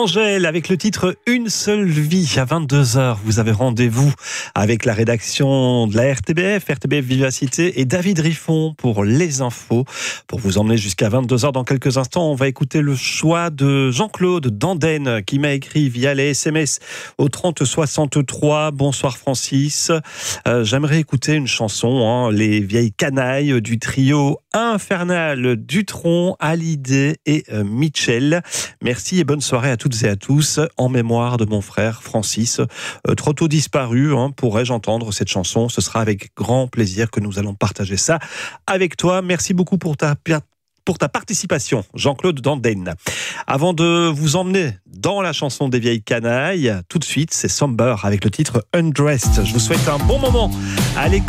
Angèle avec le titre Une seule vie à 22h. Vous avez rendez-vous avec la rédaction de la RTBF Vivacité et David Riffon pour les infos. Pour vous emmener jusqu'à 22h dans quelques instants, on va écouter le choix de Jean-Claude Danden qui m'a écrit via les SMS au 30 63. Bonsoir Francis. J'aimerais écouter une chanson, Les vieilles canailles du trio infernal Dutronc, Hallyday et Mitchell. Merci et bonne soirée à toutes et à tous, en mémoire de mon frère Francis, trop tôt disparu. Pourrais-je entendre cette chanson? Ce sera avec grand plaisir que nous allons partager ça avec toi. Merci beaucoup pour ta participation, Jean-Claude Danden. Avant de vous emmener dans la chanson des vieilles canailles, tout de suite, c'est Somber avec le titre Undressed. Je vous souhaite un bon moment à l'écoute.